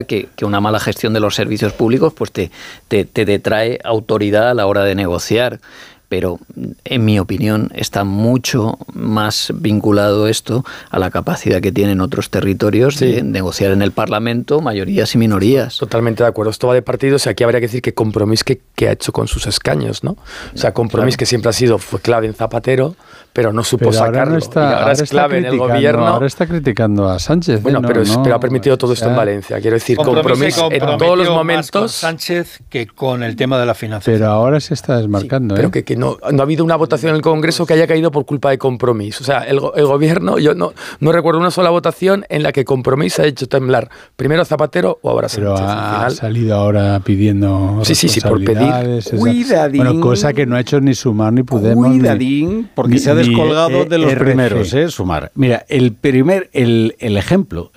que una mala gestión de los servicios públicos pues te detrae autoridad a la hora de negociar. Pero, en mi opinión, está mucho más vinculado esto a la capacidad que tienen otros territorios de negociar en el Parlamento mayorías y minorías. Totalmente de acuerdo. Esto va de partidos y aquí habría que decir que Compromís que ha hecho con sus escaños, ¿no? O sea, Compromís que siempre fue clave en Zapatero, pero no supo sacarlo. Ahora es clave en el gobierno. Ahora está criticando a Sánchez. Bueno, pero ha permitido todo esto en Valencia. Quiero decir, Compromís en todos los momentos. Con Sánchez que con el tema de la financiación. Pero ahora se está desmarcando. Pero que no ha habido una votación en el Congreso que haya caído por culpa de Compromís. O sea, el gobierno, yo no recuerdo una sola votación en la que Compromís ha hecho temblar primero a Zapatero o ahora Sánchez. Pero ha salido ahora pidiendo por pedir. Cuidadín. Bueno, cosa que no ha hecho ni Sumar ni Podemos. Cuidadín, porque se ha descolgado de los primeros, Sumar. Mira, el primer ejemplo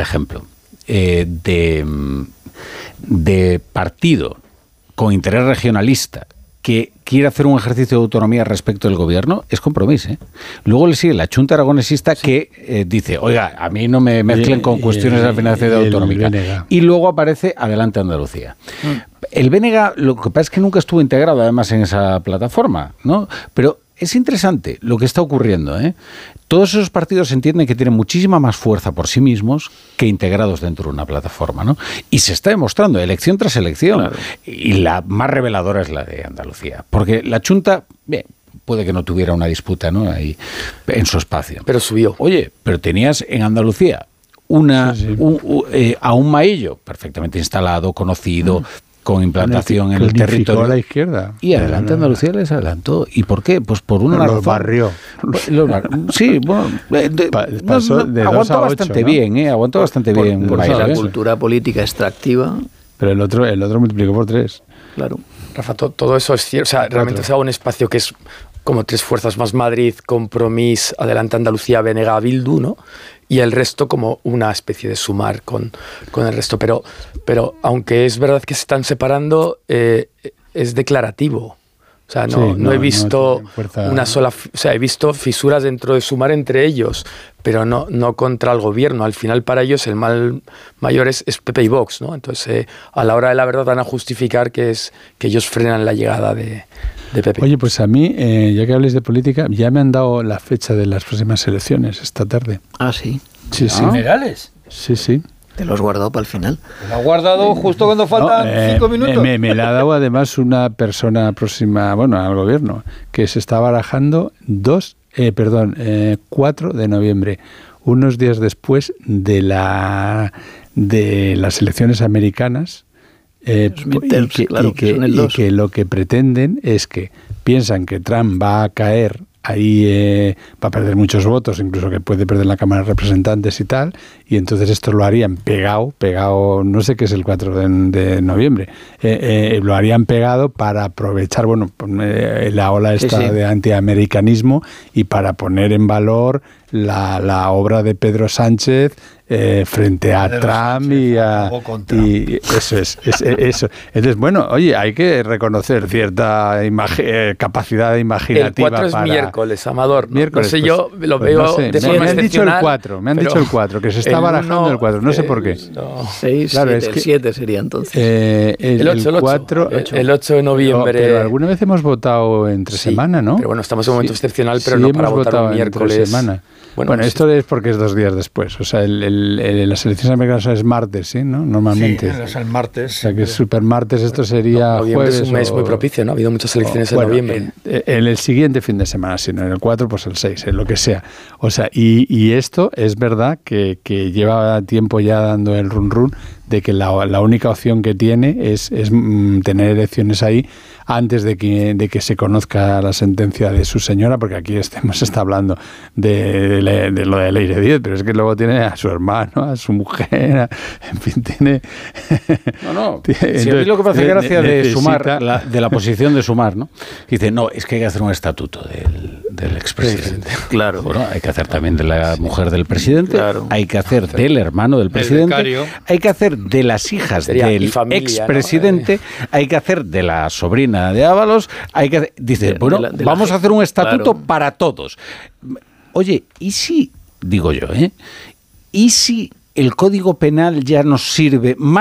de partido con interés regionalista que quiere hacer un ejercicio de autonomía respecto del gobierno es Compromís. Luego le sigue la Chunta Aragonesista que dice, oiga, a mí no me mezclen con cuestiones de la financiación autonómica. Y luego aparece Adelante Andalucía. El BNG, lo que pasa es que nunca estuvo integrado además en esa plataforma, ¿no? Pero es interesante lo que está ocurriendo, Todos esos partidos entienden que tienen muchísima más fuerza por sí mismos que integrados dentro de una plataforma, ¿no? Y se está demostrando elección tras elección. Claro. Y la más reveladora es la de Andalucía. Porque la Chunta, puede que no tuviera una disputa, ¿no? Ahí en su espacio. Pero subió. Oye, pero tenías en Andalucía a un Maillo perfectamente instalado, conocido, con implantación en el territorio. A la izquierda. Y Adelante Andalucía les adelantó. ¿Y por qué? Pues por una razón. Los barrió. Sí, bueno. Aguantó bastante bien, Aguantó bastante bien. Por la cultura política extractiva. Pero el otro multiplicó por 3. Claro. Rafa, todo eso es cierto. O sea, realmente se ha dado un espacio que es como tres fuerzas más Madrid, Compromís, Adelante Andalucía, BNG, Bildu, ¿no? Y el resto como una especie de Sumar con el resto. Pero aunque es verdad que se están separando, es declarativo. O sea, no he visto una sola... O sea, he visto fisuras dentro de Sumar entre ellos, pero no contra el gobierno. Al final, para ellos, el mal mayor es PP y Vox, ¿no? Entonces, a la hora de la verdad van a justificar que ellos frenan la llegada de PP. Oye, pues a mí, ya que hables de política, ya me han dado la fecha de las próximas elecciones esta tarde. Ah, sí. Sí. ¿Generales? Sí. Te lo has guardado para el final. Te lo has guardado justo cuando faltan 5 minutos. Me la ha dado además una persona próxima, al gobierno, que se está barajando 4 de noviembre, unos días después de las elecciones americanas. Y que lo que pretenden es que piensan que Trump va a caer ahí, va a perder muchos votos, incluso que puede perder la Cámara de Representantes y tal, y entonces esto lo harían pegado, no sé qué es el 4 de noviembre, lo harían pegado para aprovechar la ola esta de antiamericanismo y para poner en valor la obra de Pedro Sánchez frente a Trump y eso es eso. Entonces, oye, hay que reconocer cierta capacidad imaginativa. El 4 es miércoles, Amador. Miércoles, no sé, yo lo veo de forma excepcional. Me han dicho el 4, que se está barajando el 4, no sé por qué. 6, claro, 7, el 7 sería entonces. El 8 de noviembre. Pero alguna vez hemos votado entre semana, ¿no? Pero estamos en un momento excepcional, pero no para votar un miércoles. Semana. Bueno, esto es porque es 2 días después. O sea, las elecciones americanas es martes, ¿sí? ¿No? Normalmente. Sí, es el martes. O sea, que es supermartes, esto sería jueves. Es un mes muy propicio, ¿no? Ha habido muchas elecciones en noviembre. En el siguiente fin de semana, si no en el 4, pues el 6, en lo que sea. O sea, y esto es verdad que lleva tiempo ya dando el run de que la única opción que tiene es tener elecciones ahí antes de que se conozca la sentencia de su señora, porque aquí hemos está hablando de lo de Leire Díez, pero es que luego tiene a su hermano, a su mujer, en fin, tiene... Si a mí lo que me hace gracia de Sumar, de la posición de Sumar, ¿no? Dice, es que hay que hacer un estatuto del expresidente. Sí, claro. Bueno, hay que hacer también de la mujer del presidente, claro. Hay que hacer del hermano del presidente, hay que hacer de las hijas del expresidente, hay que hacer de la sobrina de Ábalos, dice, vamos a hacer un estatuto para todos. Oye, ¿y si, digo yo, y si el Código Penal ya nos sirve más